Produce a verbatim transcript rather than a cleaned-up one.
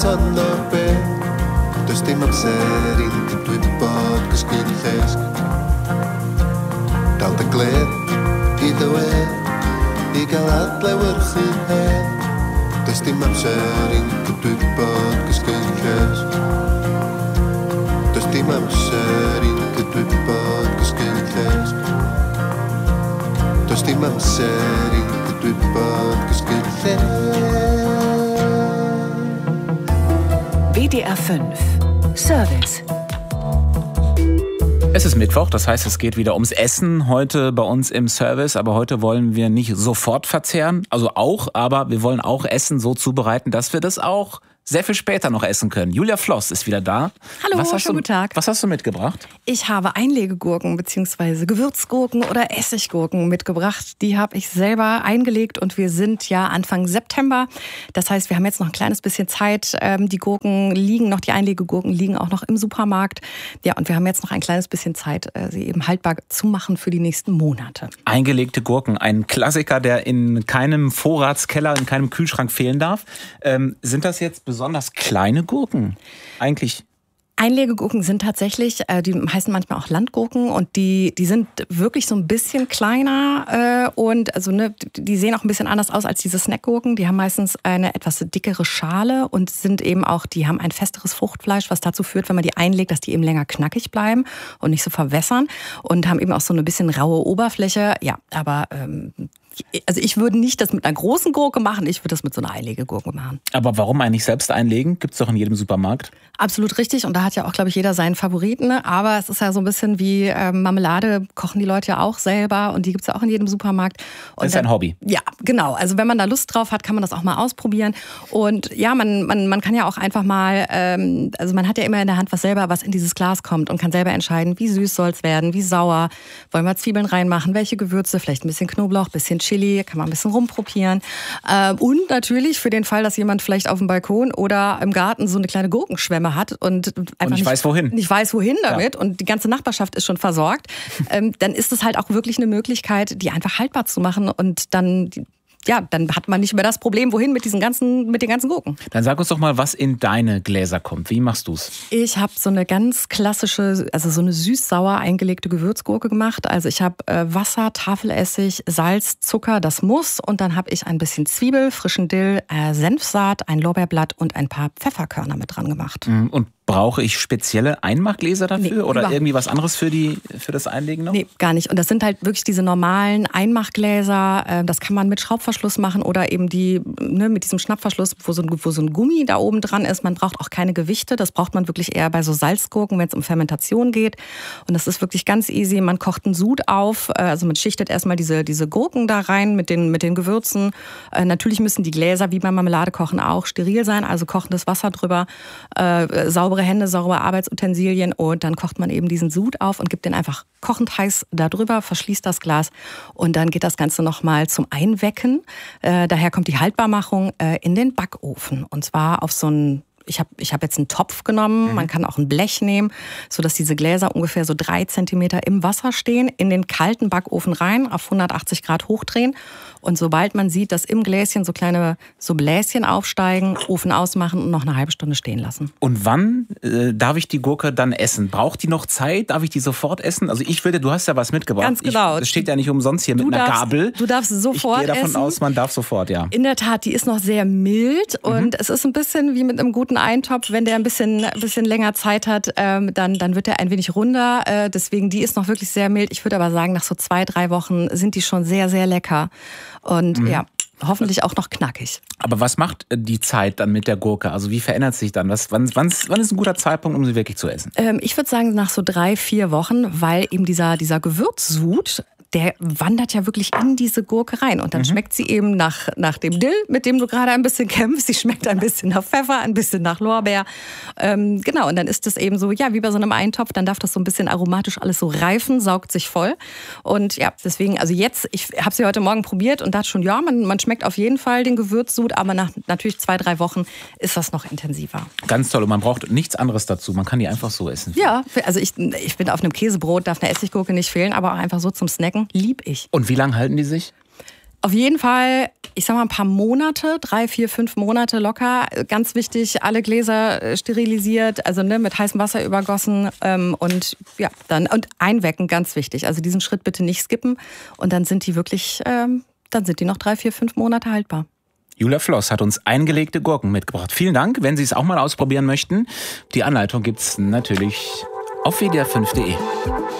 sanno pe Tõstim abseerinti tuipad kas killes Talta kleed idawe Igalat lewyrchu he Tõstim abseerinti tuipad kas killes Tõstim abseerinti tuipad kas killes Tõstim abseerinti tuipad kas killes W D R fünf Service. Es ist Mittwoch, das heißt, es geht wieder ums Essen heute bei uns im Service. Aber heute wollen wir nicht sofort verzehren, also auch, aber wir wollen auch Essen so zubereiten, dass wir das auch sehr viel später noch essen können. Julia Floss ist wieder da. Hallo, was hast schönen du, guten Tag. Was hast du mitgebracht? Ich habe Einlegegurken bzw. Gewürzgurken oder Essiggurken mitgebracht. Die habe ich selber eingelegt und wir sind ja Anfang September. Das heißt, wir haben jetzt noch ein kleines bisschen Zeit. Die Gurken liegen noch, die Einlegegurken liegen auch noch im Supermarkt. Ja, und wir haben jetzt noch ein kleines bisschen Zeit, sie eben haltbar zu machen für die nächsten Monate. Eingelegte Gurken, ein Klassiker, der in keinem Vorratskeller, in keinem Kühlschrank fehlen darf. Ähm, sind das jetzt besonders kleine Gurken? Eigentlich. Einlegegurken sind tatsächlich, äh, die heißen manchmal auch Landgurken und die, die sind wirklich so ein bisschen kleiner äh, und also ne, die sehen auch ein bisschen anders aus als diese Snackgurken. Die haben meistens eine etwas dickere Schale und sind eben auch, die haben ein festeres Fruchtfleisch, was dazu führt, wenn man die einlegt, dass die eben länger knackig bleiben und nicht so verwässern und haben eben auch so eine bisschen raue Oberfläche. Ja, aber ähm, also ich würde nicht das mit einer großen Gurke machen, ich würde das mit so einer Einlegegurke machen. Aber warum eigentlich selbst einlegen? Gibt es doch in jedem Supermarkt. Absolut richtig und da hat ja auch, glaube ich, jeder seinen Favoriten. Aber es ist ja so ein bisschen wie äh, Marmelade, kochen die Leute ja auch selber und die gibt es ja auch in jedem Supermarkt. Und das ist ein Hobby. Ja, genau. Also wenn man da Lust drauf hat, kann man das auch mal ausprobieren. Und ja, man, man, man kann ja auch einfach mal, ähm, also man hat ja immer in der Hand was selber, was in dieses Glas kommt und kann selber entscheiden, wie süß soll es werden, wie sauer. Wollen wir Zwiebeln reinmachen, welche Gewürze, vielleicht ein bisschen Knoblauch, ein bisschen Chili, kann man ein bisschen rumprobieren. Und natürlich für den Fall, dass jemand vielleicht auf dem Balkon oder im Garten so eine kleine Gurkenschwemme hat und einfach und nicht, nicht weiß wohin. Nicht weiß wohin damit ja. und die ganze Nachbarschaft ist schon versorgt, dann ist es halt auch wirklich eine Möglichkeit, die einfach haltbar zu machen und dann ja, dann hat man nicht mehr das Problem, wohin mit diesen ganzen, mit den ganzen Gurken. Dann sag uns doch mal, was in deine Gläser kommt. Wie machst du's? Ich habe so eine ganz klassische, also so eine süß-sauer eingelegte Gewürzgurke gemacht. Also ich habe äh, Wasser, Tafelessig, Salz, Zucker, das muss. Und dann habe ich ein bisschen Zwiebel, frischen Dill, äh, Senfsaat, ein Lorbeerblatt und ein paar Pfefferkörner mit dran gemacht. Und brauche ich spezielle Einmachgläser dafür nee, oder überhaupt. irgendwie was anderes für, die, für das Einlegen noch? Nee, gar nicht. Und das sind halt wirklich diese normalen Einmachgläser. Das kann man mit Schraubverschluss machen oder eben die ne, mit diesem Schnappverschluss, wo so, ein, wo so ein Gummi da oben dran ist. Man braucht auch keine Gewichte. Das braucht man wirklich eher bei so Salzgurken, wenn es um Fermentation geht. Und das ist wirklich ganz easy. Man kocht einen Sud auf. Also man schichtet erstmal diese, diese Gurken da rein mit den, mit den Gewürzen. Natürlich müssen die Gläser, wie beim Marmelade kochen, auch steril sein. Also kochendes Wasser drüber, äh, saubere Hände, saubere Arbeitsutensilien und dann kocht man eben diesen Sud auf und gibt den einfach kochend heiß da drüber, verschließt das Glas und dann geht das Ganze nochmal zum Einwecken. Äh, daher kommt die Haltbarmachung äh, in den Backofen und zwar auf so einen Ich habe ich hab jetzt einen Topf genommen, mhm. man kann auch ein Blech nehmen, sodass diese Gläser ungefähr so drei Zentimeter im Wasser stehen, in den kalten Backofen rein, auf hundertachtzig Grad hochdrehen. Und sobald man sieht, dass im Gläschen so kleine so Bläschen aufsteigen, Ofen ausmachen und noch eine halbe Stunde stehen lassen. Und wann äh, darf ich die Gurke dann essen? Braucht die noch Zeit? Darf ich die sofort essen? Also ich würde, du hast ja was mitgebracht. Ganz genau. Das steht ja nicht umsonst hier mit du einer darfst, Gabel. Du darfst sofort essen. Ich gehe davon essen. aus, man darf sofort, ja. In der Tat, die ist noch sehr mild und mhm. es ist ein bisschen wie mit einem guten Eintopf. Wenn der ein bisschen, ein bisschen länger Zeit hat, ähm, dann, dann wird er ein wenig runder. Äh, deswegen, die ist noch wirklich sehr mild. Ich würde aber sagen, nach so zwei, drei Wochen sind die schon sehr, sehr lecker. Und mhm. ja, hoffentlich auch noch knackig. Aber was macht die Zeit dann mit der Gurke? Also wie verändert sich dann? Was, wann, wann, wann ist ein guter Zeitpunkt, um sie wirklich zu essen? Ähm, ich würde sagen, nach so drei, vier Wochen, weil eben dieser, dieser Gewürzsud, der wandert ja wirklich in diese Gurke rein. Und dann mhm. schmeckt sie eben nach, nach dem Dill, mit dem du gerade ein bisschen kämpfst. Sie schmeckt ein bisschen nach Pfeffer, ein bisschen nach Lorbeer. Ähm, genau, und dann ist das eben so, ja, wie bei so einem Eintopf. Dann darf das so ein bisschen aromatisch alles so reifen, saugt sich voll. Und ja, deswegen, also jetzt, ich habe sie heute Morgen probiert und dachte schon, ja, man, man schmeckt auf jeden Fall den Gewürzsud. Aber nach natürlich zwei, drei Wochen ist das noch intensiver. Ganz toll. Und man braucht nichts anderes dazu. Man kann die einfach so essen. Ja, also ich, ich bin auf einem Käsebrot, darf eine Essiggurke nicht fehlen. Aber auch einfach so zum Snacken lieb ich. Und wie lange halten die sich? Auf jeden Fall, ich sag mal ein paar Monate, drei, vier, fünf Monate locker. Ganz wichtig, alle Gläser sterilisiert, also ne, mit heißem Wasser übergossen ähm, und ja, dann und einwecken, ganz wichtig. Also diesen Schritt bitte nicht skippen und dann sind die wirklich, ähm, dann sind die noch drei, vier, fünf Monate haltbar. Julia Floss hat uns eingelegte Gurken mitgebracht. Vielen Dank, wenn Sie es auch mal ausprobieren möchten. Die Anleitung gibt's natürlich auf w d r fünf punkt d e.